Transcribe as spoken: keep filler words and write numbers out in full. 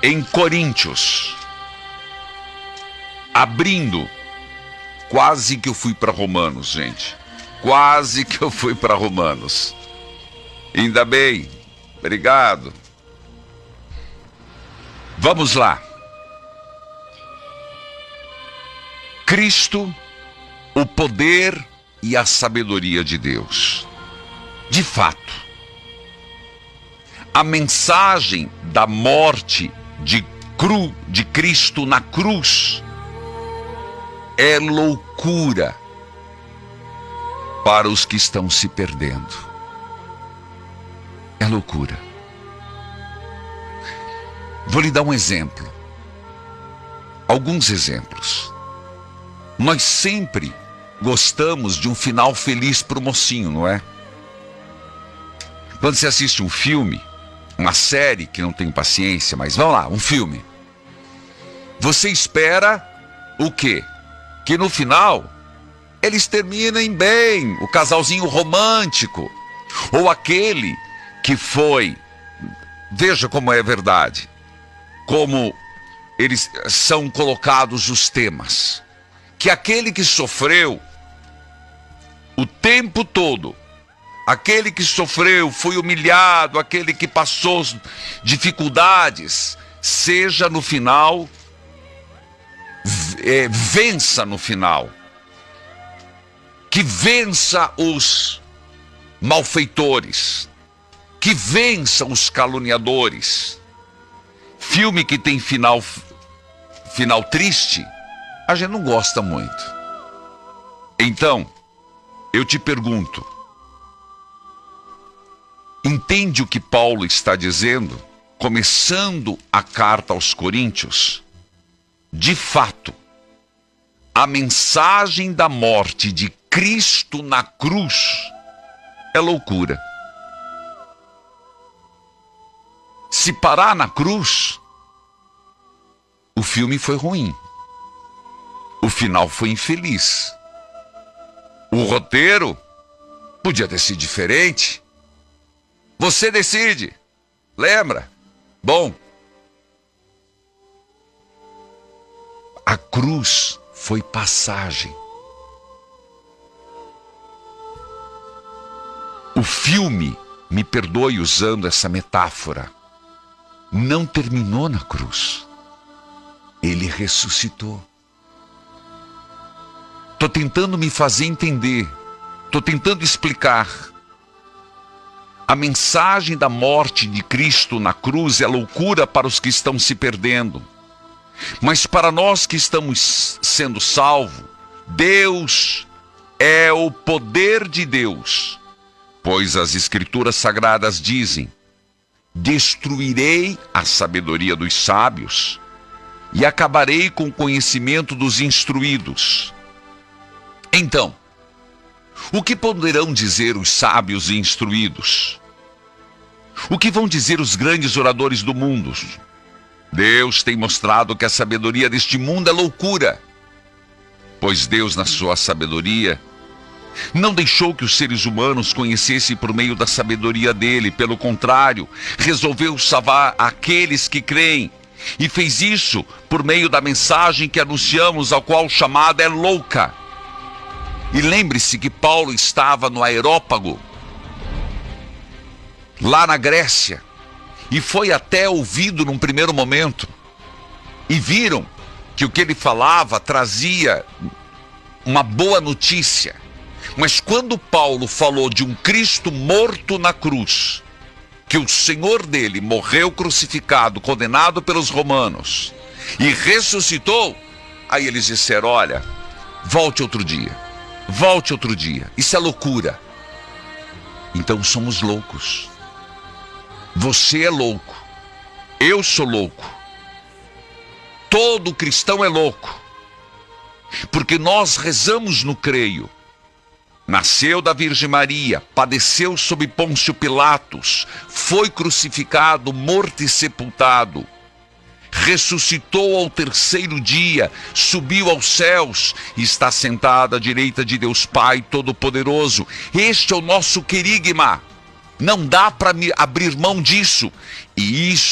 em Coríntios, abrindo, quase que eu fui para Romanos, gente. Quase que eu fui para Romanos. Ainda bem. Obrigado. Vamos lá. Cristo, o poder e a sabedoria de Deus. De fato, a mensagem da morte de, cru, de Cristo na cruz é loucura para os que estão se perdendo. É loucura. Vou lhe dar um exemplo. Alguns exemplos. Nós sempre gostamos de um final feliz para o mocinho, não é? Quando você assiste um filme, uma série, que não tenho paciência, mas vamos lá, um filme. Você espera o quê? Que no final eles terminem bem, o casalzinho romântico, ou aquele que foi, veja como é verdade, como eles são colocados os temas, que aquele que sofreu o tempo todo, aquele que sofreu, foi humilhado, aquele que passou dificuldades, seja no final, é, vença no final. Que vença os malfeitores, que vença os caluniadores. Filme que tem final, final triste, a gente não gosta muito. Então, eu te pergunto, entende o que Paulo está dizendo, começando a carta aos Coríntios? De fato, a mensagem da morte de Cristo na cruz é loucura. Se parar na cruz, o filme foi ruim. O final foi infeliz. O roteiro podia ter sido diferente. Você decide. Lembra? Bom, a cruz foi passagem. O filme, me perdoe usando essa metáfora, não terminou na cruz. Ele ressuscitou. Estou tentando me fazer entender. Estou tentando explicar. A mensagem da morte de Cristo na cruz é loucura para os que estão se perdendo. Mas para nós que estamos sendo salvos, Deus é o poder de Deus. Pois as Escrituras Sagradas dizem: destruirei a sabedoria dos sábios e acabarei com o conhecimento dos instruídos. Então, o que poderão dizer os sábios e instruídos? O que vão dizer os grandes oradores do mundo? Deus tem mostrado que a sabedoria deste mundo é loucura, pois Deus, na sua sabedoria, não deixou que os seres humanos conhecessem por meio da sabedoria dele. Pelo contrário, resolveu salvar aqueles que creem, e fez isso por meio da mensagem que anunciamos, ao qual chamada é louca. E lembre-se que Paulo estava no Areópago, lá na Grécia, e foi até ouvido num primeiro momento, e viram que o que ele falava trazia uma boa notícia. Mas quando Paulo falou de um Cristo morto na cruz, que o Senhor dele morreu crucificado, condenado pelos romanos, e ressuscitou, aí eles disseram: olha, volte outro dia, volte outro dia, isso é loucura. Então somos loucos. Você é louco, eu sou louco, todo cristão é louco, porque nós rezamos no creio. Nasceu da Virgem Maria, padeceu sob Pôncio Pilatos, foi crucificado, morto e sepultado, ressuscitou ao terceiro dia, subiu aos céus e está sentado à direita de Deus Pai Todo-Poderoso. Este é o nosso querigma. Não dá para abrir mão disso. E isso